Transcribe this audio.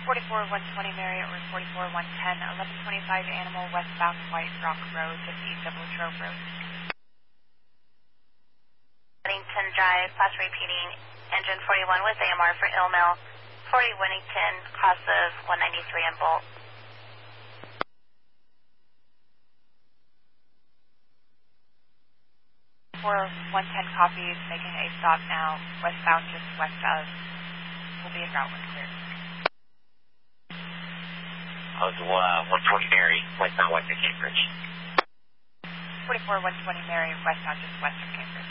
44-120 Marriott or 44-110, 1125 Animal westbound White Rock Road, just east of Latrobe Road. Wellington Drive, plus repeating, engine 41 with AMR for Illmill, 40 Wellington, cross of 193 and Bolt. 4110 copies, making a stop now, westbound just west of, will be in route when clear. How's 120 Mary, westbound west of Cambridge. 44-120 Mary, westbound just west of Cambridge.